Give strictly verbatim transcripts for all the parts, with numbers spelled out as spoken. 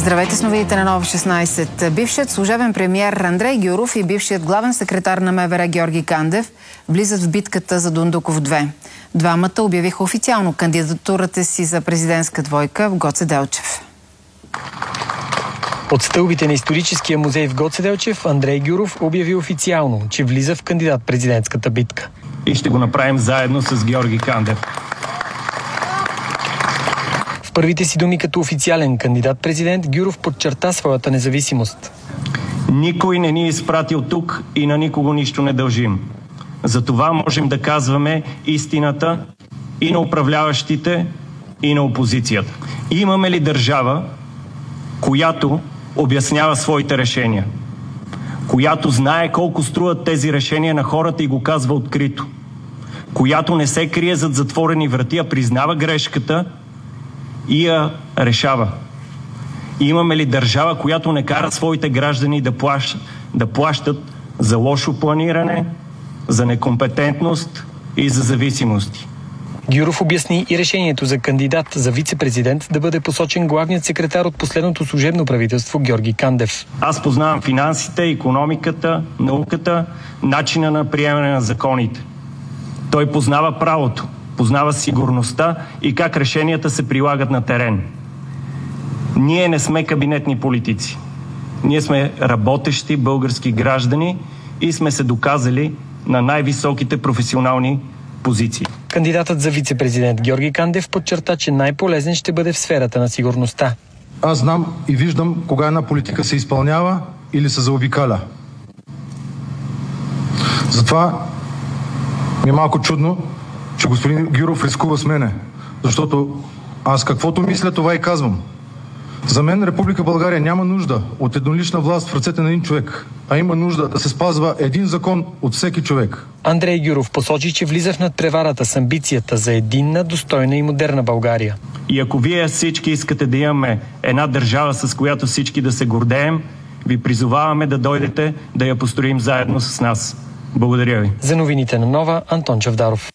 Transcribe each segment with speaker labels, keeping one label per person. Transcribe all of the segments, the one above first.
Speaker 1: Здравейте с новините на Нова шестнайсет. Бившият служебен премиер Андрей Гюров и бившият главен секретар на МВР Георги Кандев влизат в битката за Дондуков две. Двамата обявиха официално кандидатурата си за президентска двойка в Гоце Делчев.
Speaker 2: От стълбите на историческия музей в Гоце Делчев Андрей Гюров обяви официално, че влиза в кандидат-президентската битка.
Speaker 3: И ще го направим заедно с Георги Кандев.
Speaker 2: В първите си думи като официален кандидат-президент Гюров подчерта своята независимост.
Speaker 3: Никой не ни е изпратил тук и на никого нищо не дължим. Затова можем да казваме истината и на управляващите, и на опозицията. Имаме ли държава, която обяснява своите решения? Която знае колко струват тези решения на хората и го казва открито? Която не се крие зад затворени врати, а признава грешката и я решава? Имаме ли държава, която не кара своите граждани да плащат, да плащат за лошо планиране, за некомпетентност и за зависимости?
Speaker 2: Гюров обясни и решението за кандидат за вице-президент да бъде посочен главният секретар от последното служебно правителство Георги Кандев.
Speaker 3: Аз познавам финансите, икономиката, науката, начина на приемане на законите. Той познава правото, познава сигурността и как решенията се прилагат на терен. Ние не сме кабинетни политици. Ние сме работещи български граждани и сме се доказали на най-високите професионални позиции.
Speaker 2: Кандидатът за вице-президент Георги Кандев подчерта, че най-полезен ще бъде в сферата на сигурността.
Speaker 4: Аз знам и виждам кога една политика се изпълнява или се заобикаля. Затова ми е малко чудно, че господин Гюров рискува с мене. Защото аз каквото мисля, това и казвам. За мен Република България няма нужда от еднолична власт в ръцете на един човек, а има нужда да се спазва един закон от всеки човек.
Speaker 2: Андрей Гюров посочи, че влиза в надпреварата с амбицията за единна, достойна и модерна България.
Speaker 3: И ако вие всички искате да имаме една държава, с която всички да се гордеем, ви призоваваме да дойдете да я построим заедно с нас. Благодаря ви.
Speaker 2: За новините на Нова, Антон Чавдаров.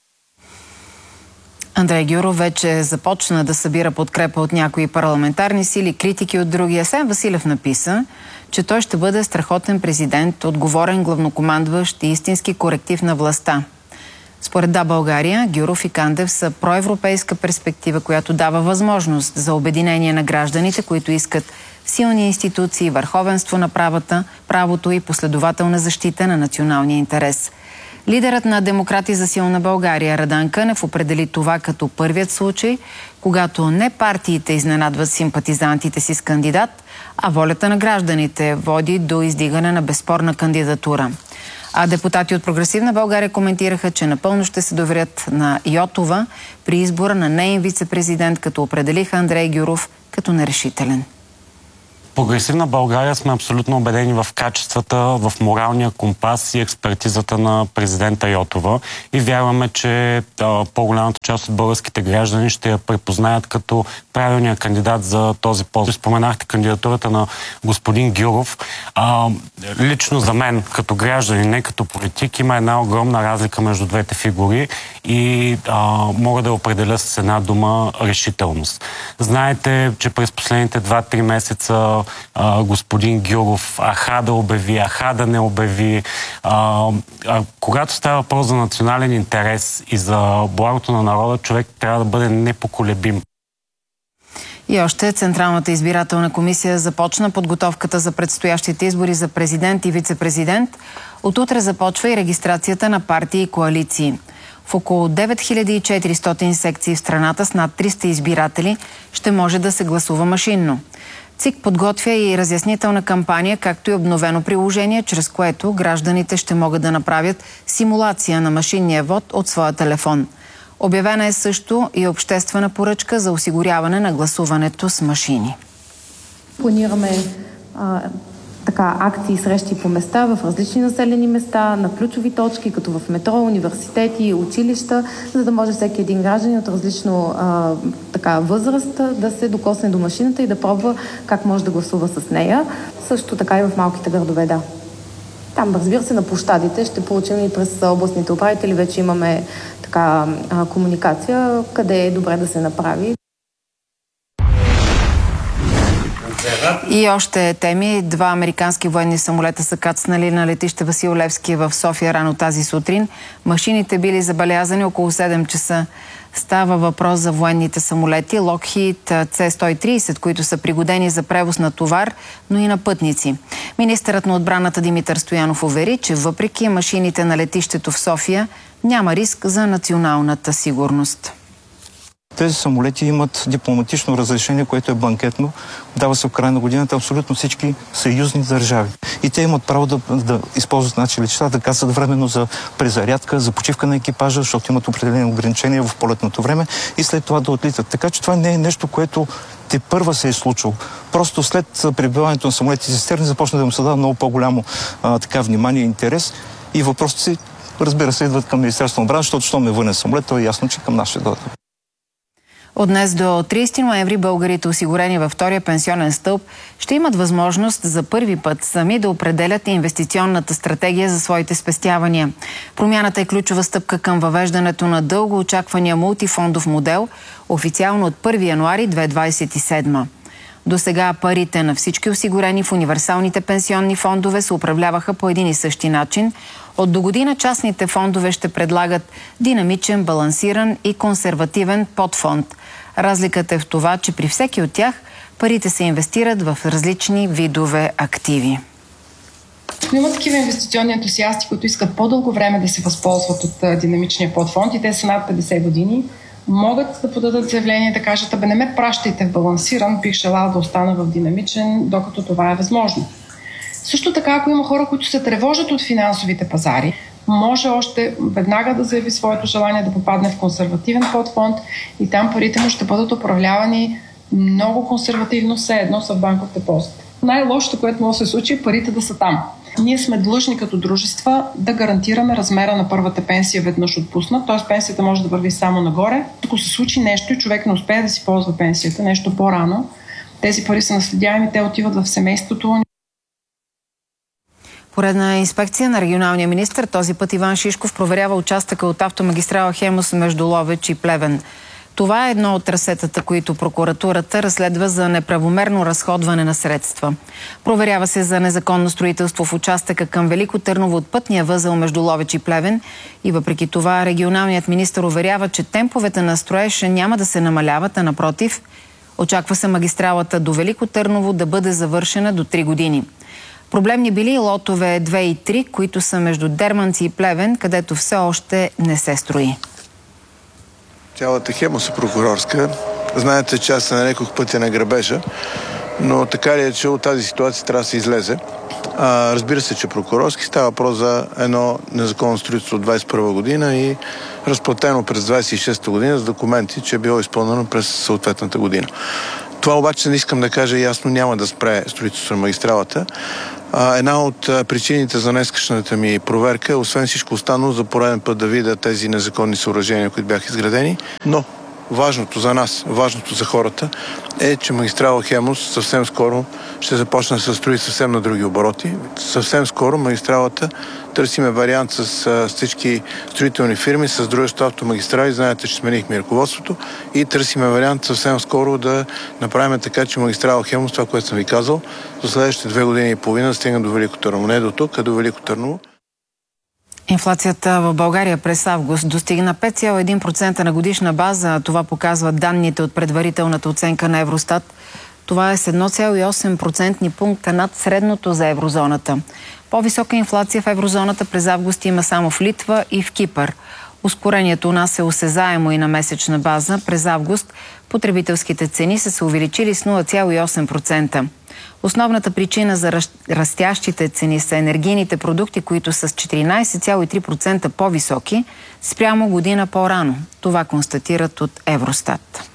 Speaker 1: Андрей Гюров вече започна да събира подкрепа от някои парламентарни сили, критики от други. Асен Василев написа, че той ще бъде страхотен президент, отговорен главнокомандващ и истински коректив на властта. Според Да, България, Гюров и Кандев са проевропейска перспектива, която дава възможност за обединение на гражданите, които искат силни институции, върховенство на правата, правото и последователна защита на националния интерес. Лидерът на Демократи за силна България Радан Кънев определи това като първият случай, когато не партиите изненадват симпатизантите си с кандидат, а волята на гражданите води до издигане на безспорна кандидатура. А депутати от Прогресивна България коментираха, че напълно ще се доверят на Йотова при избора на неин вице-президент, като определиха Андрей Гюров като нерешителен.
Speaker 5: Прогресивна България сме абсолютно убедени в качествата, в моралния компас и експертизата на президента Йотова и вярваме, че по-голямата част от българските граждани ще я препознаят като правилния кандидат за този пост. Споменахте кандидатурата на господин Гюров. А, лично за мен, като гражданин, не като политик, има една огромна разлика между двете фигури и а, мога да определя с една дума решителност. Знаете, че през последните два-три месеца Uh, господин Гюров аха да обяви, аха да не обяви. Uh, uh, когато става въпрос за национален интерес и за благото на народа, човек трябва да бъде непоколебим.
Speaker 1: И още Централната избирателна комисия започна подготовката за предстоящите избори за президент и вице-президент. От утре започва и регистрацията на партии и коалиции. В около девет хиляди и четиристотин секции в страната с над триста избиратели ще може да се гласува машинно. ЦИК подготвя и разяснителна кампания, както и обновено приложение, чрез което гражданите ще могат да направят симулация на машинния вод от своя телефон. Обявена е също и обществена поръчка за осигуряване на гласуването с машини.
Speaker 6: Планираме а, така, акции и срещи по места, в различни населени места, на ключови точки, като в метро, университети, училища, за да може всеки един гражданин от различно а, така, възраст да се докосне до машината и да пробва как може да гласува с нея. Също така и в малките градове, да. Там, разбира се, на площадите ще получим и през областните управители. Вече имаме така а, комуникация, къде е добре да се направи.
Speaker 1: И още теми. Два американски военни самолета са кацнали на летище Васил Левски в София рано тази сутрин. Машините били забелязани около седем часа. Става въпрос за военните самолети Lockheed Си сто и трийсет, които са пригодени за превоз на товар, но и на пътници. Министърът на отбраната Димитър Стоянов увери, че въпреки машините на летището в София няма риск за националната сигурност.
Speaker 7: Тези самолети имат дипломатично разрешение, което е бланкетно. Дава се в края на годината абсолютно всички съюзни държави. И те имат право да, да използват наши летища, да кацат временно за презарядка, за почивка на екипажа, защото имат определени ограничения в полетното време и след това да отлитат. Така че това не е нещо, което те първа се е случило. Просто след прибиването на самолетите цистерни започна да им се дава много по-голямо а, така внимание и интерес. И въпросите си, разбира се, идват към Министерството на отбрана, защото що ме вънен самолет, то е ясно, че към нас ще дойдат.
Speaker 1: От днес до трийсети ноември българите, осигурени във втория пенсионен стълб, ще имат възможност за първи път сами да определят инвестиционната стратегия за своите спестявания. Промяната е ключова стъпка към въвеждането на дълго очаквания мултифондов модел, официално от първи януари две хиляди двадесет и седма. До сега парите на всички осигурени в универсалните пенсионни фондове се управляваха по един и същи начин. От до година частните фондове ще предлагат динамичен, балансиран и консервативен подфонд. Разликата е в това, че при всеки от тях парите се инвестират в различни видове активи.
Speaker 8: Има такива инвестиционни ентусиасти, които искат по-дълго време да се възползват от динамичния подфонд и те са над петдесет години. Могат да подадат заявление да кажат: абе, не ме пращайте в балансиран, бих желала да остана в динамичен, докато това е възможно. Също така, ако има хора, които се тревожат от финансовите пазари, може още веднага да заяви своето желание да попадне в консервативен подфонд и там парите му ще бъдат управлявани много консервативно, все едно са в банков депозит. Най-лошото, което може да се случи, е парите да са там. Ние сме длъжни като дружества да гарантираме размера на първата пенсия веднъж отпусна, т.е. пенсията може да върви само нагоре. Ако се случи нещо и човек не успее да си ползва пенсията, нещо по-рано, тези пари са наследяеми, те отиват в семейството.
Speaker 1: Поредна инспекция на регионалния министър, този път Иван Шишков, проверява участъка от автомагистрала Хемус между Ловеч и Плевен. Това е едно от трасетата, които прокуратурата разследва за неправомерно разходване на средства. Проверява се за незаконно строителство в участъка към Велико Търново от пътния възел между Ловеч и Плевен и въпреки това регионалният министър уверява, че темповете на строеж няма да се намаляват, а напротив, очаква се магистралата до Велико Търново да бъде завършена до три години. Проблемни били лотове две и три, които са между Дерманци и Плевен, където все още не се строи.
Speaker 9: Цялата Хемус е прокурорска. Знаете, че аз се нарекох пътя на грабежа, но така ли е, че от тази ситуация трябва да се излезе. А, разбира се, че прокурорски става въпрос за едно незаконно строителство от двадесет и първа година и разплатено през двадесет и шеста година с документи, че е било изпълнено през съответната година. Това обаче не искам да кажа ясно, няма да спре строителството на магистралата. А, една от причините за днескашната ми проверка е, освен всичко останало, за пореден път да видя тези незаконни съоръжения, които бяха изградени. Но важното за нас, важното за хората е, че магистрала Хемус съвсем скоро ще започне да се строи съвсем на други обороти. Съвсем скоро магистралата търсиме вариант с, с всички строителни фирми, с дружество Автомагистрали. Знаете, че сменихме ръководството и търсиме вариант съвсем скоро да направим така, че магистрала Хемус, това, което съм ви казал, за следващите две години и половина стигна до Велико Търново. Не до тук, а до Велико Търново.
Speaker 1: Инфлацията в България през август достигна пет цяло едно процента на годишна база. Това показват данните от предварителната оценка на Евростат. Това е с едно цяло и осем процентни пункта над средното за еврозоната. По-висока инфлация в еврозоната през август има само в Литва и в Кипър. Ускорението у нас е осезаемо и на месечна база. През август потребителските цени са се увеличили с нула цяло и осем процента. Основната причина за растящите цени са енергийните продукти, които са с четиринадесет цяло и три процента по-високи спрямо година по-рано. Това констатират от Евростат.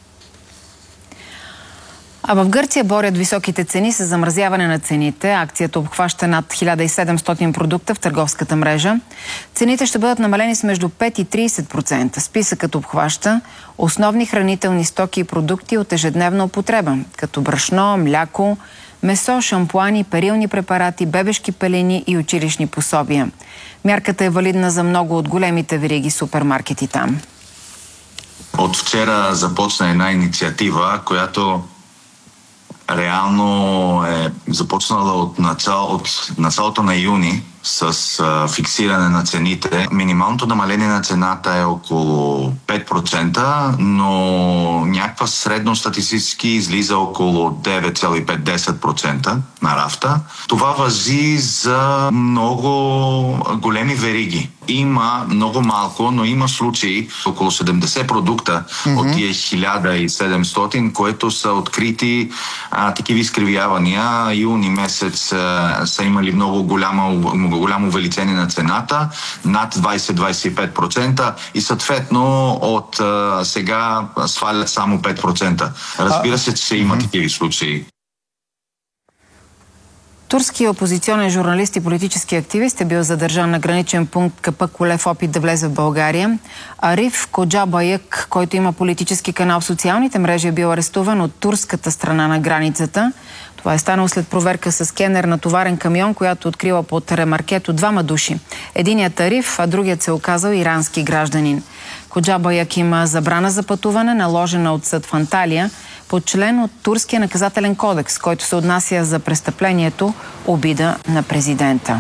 Speaker 1: А в Гърция борят високите цени с замразяване на цените. Акцията обхваща над хиляда и седемстотин продукта в търговската мрежа. Цените ще бъдат намалени с между пет и тридесет процента. Списъкът обхваща основни хранителни стоки и продукти от ежедневна употреба, като брашно, мляко, месо, шампуани, перилни препарати, бебешки пелени и училищни пособия. Мярката е валидна за много от големите вериги супермаркети там.
Speaker 10: От вчера започна една инициатива, която реално е започнала от, начало, от началото на юни с а, фиксиране на цените. Минималното намаление на цената е около пет процента, но някаква средно статистически излиза около девет цяло и пет до десет процента на рафта. Това важи за много големи вериги. Има много малко, но има случаи, около седемдесет продукта mm-hmm. от тия хиляда и седемстотин, които са открити а, такива изкривявания. Юни месец а, са имали много голямо, голямо увеличение на цената, над двайсет до двайсет и пет процента и съответно от а, сега свалят само пет процента. Разбира се, че има mm-hmm. такива случаи.
Speaker 1: Турски опозиционен журналист и политически активист е бил задържан на граничен пункт Капъкуле в опит да влезе в България. Ариф Коджабаяк, който има политически канал в социалните мрежи, е бил арестуван от турската страна на границата. Това е станало след проверка с скенер на товарен камион, която открила под ремаркето двама души. Единият Ариф, а другият се оказал ирански гражданин. Коджабаяк има забрана за пътуване, наложена от съд в Анталия, по член от Турския наказателен кодекс, който се отнася за престъплението обида на президента.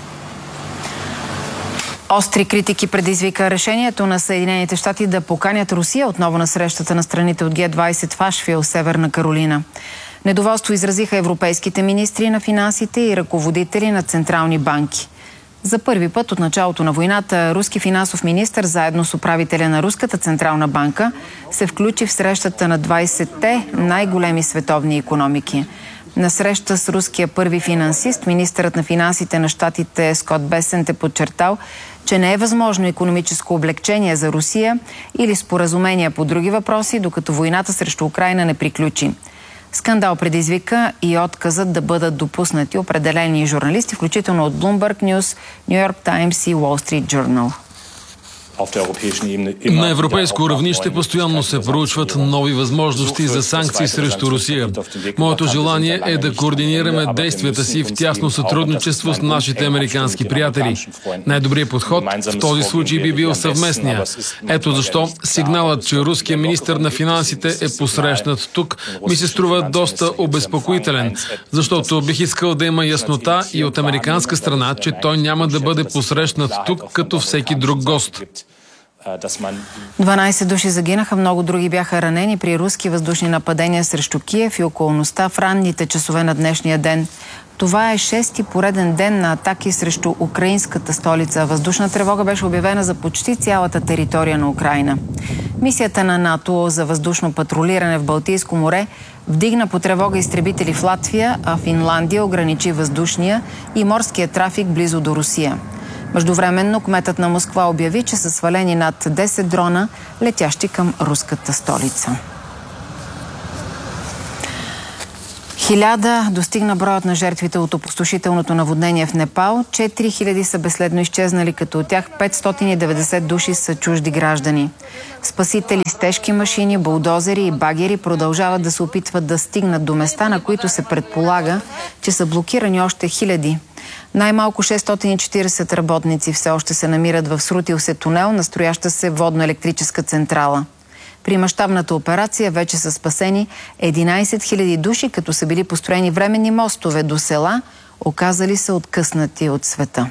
Speaker 1: Остри критики предизвика решението на Съединените щати да поканят Русия отново на срещата на страните от Ге двайсет в Ашвил, Северна Каролина. Недоволство изразиха европейските министри на финансите и ръководители на централни банки. За първи път от началото на войната руски финансов министър заедно с управителя на Руската централна банка се включи в срещата на двайсетте най-големи световни икономики. На среща с руския първи финансист, министърът на финансите на щатите Скот Бесент е подчертал, че не е възможно икономическо облегчение за Русия или споразумения по други въпроси, докато войната срещу Украйна не приключи. Скандал предизвика и отказът да бъдат допуснати определени журналисти, включително от Bloomberg News, New York Times и Wall Street Journal.
Speaker 11: На европейско равнище постоянно се проучват нови възможности за санкции срещу Русия. Моето желание е да координираме действията си в тясно сътрудничество с нашите американски приятели. Най-добрият подход в този случай би бил съвместния. Ето защо сигналът, че руският министър на финансите е посрещнат тук, ми се струва доста обезпокоителен, защото бих искал да има яснота и от американска страна, че той няма да бъде посрещнат тук като всеки друг гост.
Speaker 1: дванайсет души загинаха, много други бяха ранени при руски въздушни нападения срещу Киев и околността в ранните часове на днешния ден. Това е шести пореден ден на атаки срещу украинската столица. Въздушна тревога беше обявена за почти цялата територия на Украйна. Мисията на НАТО за въздушно патрулиране в Балтийско море вдигна по тревога изтребители в Латвия, а Финландия ограничи въздушния и морския трафик близо до Русия. Междувременно кметът на Москва обяви, че са свалени над десет дрона, летящи към руската столица. Хиляда достигна броят на жертвите от опустошителното наводнение в Непал. четири хиляди са безследно изчезнали, като от тях петстотин и деветдесет души са чужди граждани. Спасители с тежки машини, булдозери и багери продължават да се опитват да стигнат до места, на които се предполага, че са блокирани още хиляди. Най-малко шестстотин и четиридесет работници все още се намират в срутил се тунел на строяща се водно-електрическа централа. При мащабната операция вече са спасени единайсет хиляди души, като са били построени временни мостове до села, оказали се откъснати от света.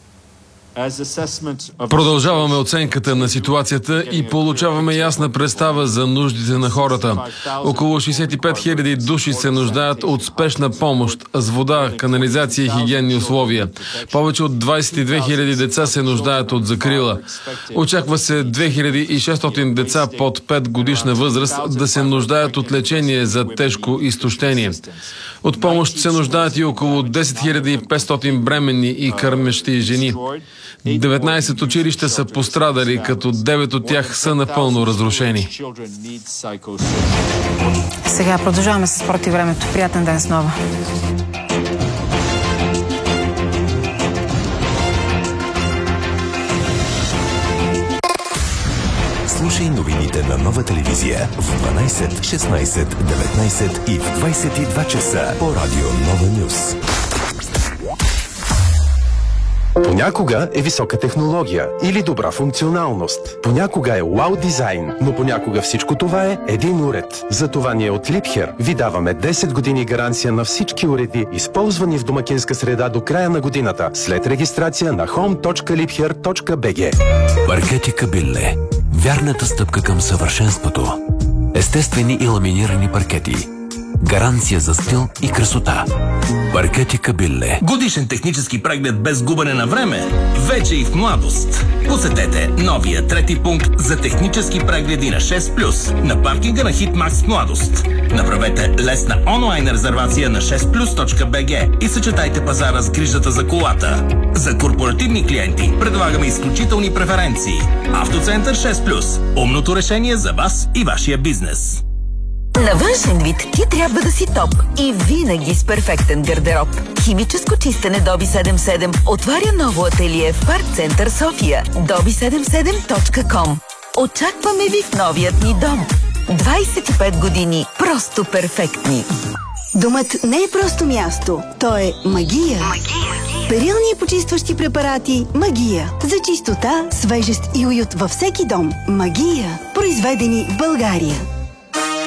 Speaker 11: Продължаваме оценката на ситуацията и получаваме ясна представа за нуждите на хората. Около шейсет и пет хиляди души се нуждаят от спешна помощ с вода, канализация и хигиенни условия. Повече от двайсет и две хиляди деца се нуждаят от закрила. Очаква се две хиляди и шестстотин деца под пет годишна възраст да се нуждаят от лечение за тежко изтощение. От помощ се нуждаят и около десет хиляди и петстотин бременни и кърмещи жени. деветнайсет училища са пострадали, като девет от тях са напълно разрушени.
Speaker 1: Сега продължаваме с спорт и времето. Приятен ден снова.
Speaker 12: Слушай новините на Нова телевизия в дванайсет, шестнайсет, деветнайсет и в двайсет и два часа по радио Нова Нюс.
Speaker 13: Понякога е висока технология или добра функционалност. Понякога е вау дизайн, но понякога всичко това е един уред. Затова ние от Liebherr ви даваме десет години гаранция на всички уреди, използвани в домакинска среда до края на годината, след регистрация на home точка liebherr точка би джи.
Speaker 12: Паркети Кабилле. Вярната стъпка към съвършенството. Естествени и ламинирани паркети. Гаранция за стил и красота. Паркети Кабилле.
Speaker 14: Годишен технически преглед без губене на време. Вече и в младост. Посетете новия трети пункт за технически прегледи на шест плюс на паркинга на Хитмакс Младост. Направете лесна онлайн резервация на шест плюс точка би джи и съчетайте пазара с грижата за колата. За корпоративни клиенти предлагаме изключителни преференции. Автоцентър шест плюс. Умното решение за вас и вашия бизнес.
Speaker 15: На външен вид ти трябва да си топ и винаги с перфектен гардероб. Химическо чистене Доби седемдесет и седем отваря ново ателие в Парк Център София. доби седемдесет и седем точка ком. Очакваме ви в новият ни дом. двадесет и пет години просто перфектни.
Speaker 16: Домът не е просто място, то е магия. Магия. Перилни и почистващи препарати Магия. За чистота, свежест и уют във всеки дом. Магия. Произведени в България.